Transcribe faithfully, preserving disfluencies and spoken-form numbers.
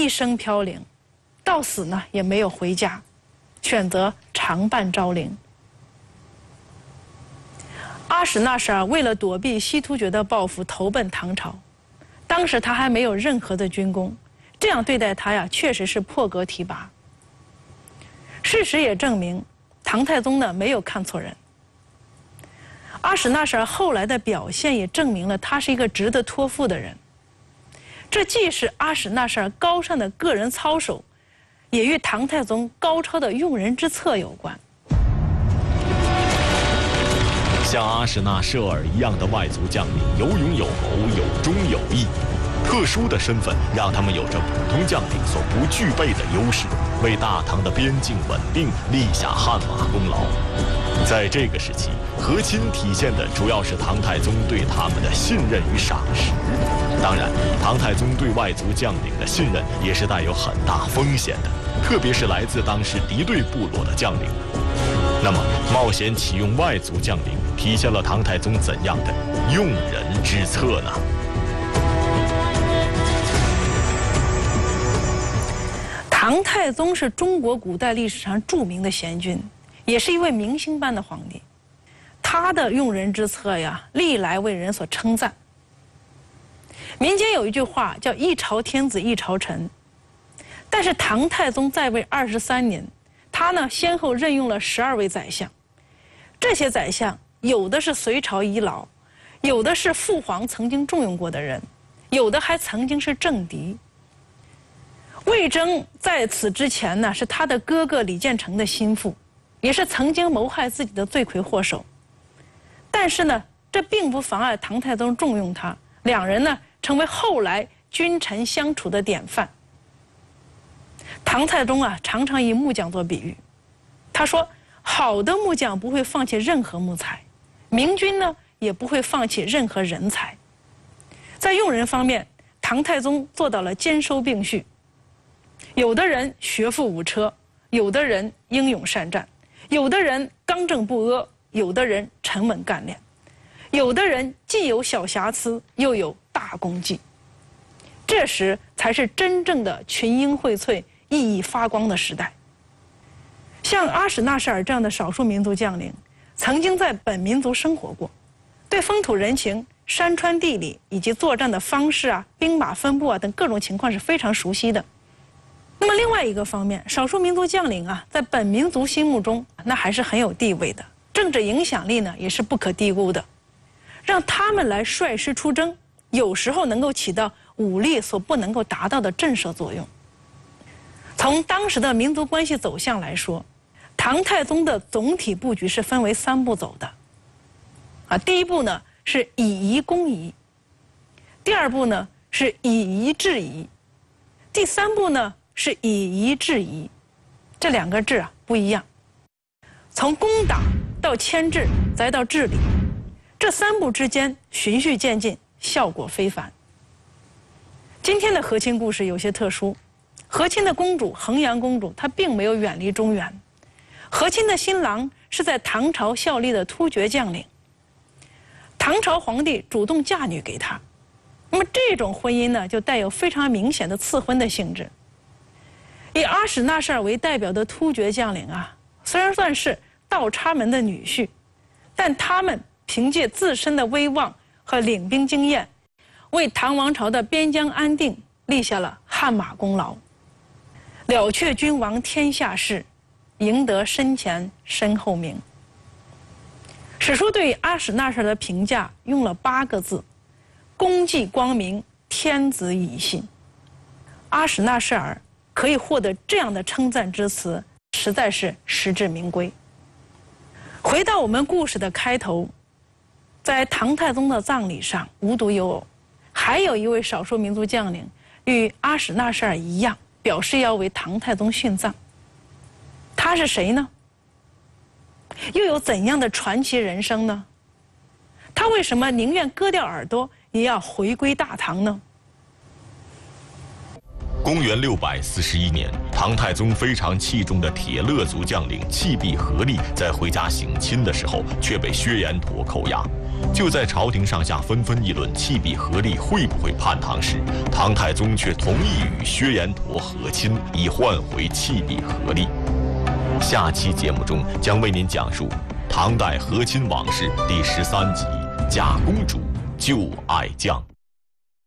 一生飘零，到死呢也没有回家，选择长伴昭陵。阿史那设尔为了躲避西突厥的报复，投奔唐朝。当时他还没有任何的军功，这样对待他呀，确实是破格提拔。事实也证明，唐太宗呢没有看错人。阿史那设尔后来的表现也证明了他是一个值得托付的人。这既是阿史那设尔高尚的个人操守，也与唐太宗高超的用人之策有关。 像阿史那设尔一样的外族将领，有勇有谋，有忠有义。特殊的身份让他们有着普通将领所不具备的优势，为大唐的边境稳定立下汗马功劳。在这个时期，和亲体现的主要是唐太宗对他们的信任与赏识。当然，唐太宗对外族将领的信任也是带有很大风险的，特别是来自当时敌对部落的将领。那么，冒险启用外族将领，体现了唐太宗怎样的用人之策呢？ 唐太宗是中国古代历史上著名的贤君，也是一位明星般的皇帝。他的用人之策呀，历来为人所称赞。民间有一句话叫“一朝天子一朝臣”，但是唐太宗在位二十三年，他呢先后任用了十二位宰相。这些宰相有的是隋朝遗老，有的是父皇曾经重用过的人，有的还曾经是政敌。魏征在此之前呢，是他的哥哥李建成的心腹，也是曾经谋害自己的罪魁祸首。但是呢，这并不妨碍唐太宗重用他，两人呢成为后来君臣相处的典范。唐太宗啊，常常以木匠做比喻，他说：“好的木匠不会放弃任何木材，明君呢也不会放弃任何人才。”在用人方面，唐太宗做到了兼收并蓄。有的人学富五车，有的人英勇善战，有的人刚正不阿，有的人沉稳干练，有的人既有小瑕疵，又有大功绩。这时才是真正的群英荟萃、熠熠发光的时代。像阿史那设尔这样的少数民族将领，曾经在本民族生活过，对风土人情、山川地理以及作战的方式啊、兵马分布啊等各种情况是非常熟悉的。那么另外一个方面，少数民族将领啊，在本民族心目中那还是很有地位的，政治影响力呢也是不可低估的。让他们来率师出征，有时候能够起到武力所不能够达到的震慑作用。从当时的民族关系走向来说，唐太宗的总体布局是分为三步走的。啊，第一步呢是以夷攻夷，第二步呢是以夷制夷，第三步呢是以夷制夷。这两个制啊不一样。从攻打到牵制，再到治理，这三步之间循序渐进，效果非凡。今天的和亲故事有些特殊，和亲的公主衡阳公主她并没有远离中原，和亲的新郎是在唐朝效力的突厥将领，唐朝皇帝主动嫁女给他。那么这种婚姻呢，就带有非常明显的赐婚的性质。以阿史那设尔为代表的突厥将领啊，虽然算是倒插门的女婿，但他们凭借自身的威望和领兵经验，为唐王朝的边疆安定立下了汗马功劳，了却君王天下事，赢得身前身后名。史书对阿史那设尔的评价用了八个字：功绩光明，天子以信。阿史那设尔可以获得这样的称赞之词，实在是实至名归。回到我们故事的开头，在唐太宗的葬礼上无独有偶，还有一位少数民族将领与阿史那设尔一样，表示要为唐太宗殉葬。他是谁呢？又有怎样的传奇人生呢？他为什么宁愿割掉耳朵也要回归大唐呢？ 公元六百四十一年，唐太宗非常器重的铁勒族将领契必合力在回家省亲的时候，却被薛延陀扣押。 就在朝廷上下纷纷议论弃笔合力会不会叛唐时，唐太宗却同意与薛延陀和亲，以换回弃笔合力。下期节目中将为您讲述唐代和亲往事第十三集《假公主救爱将》。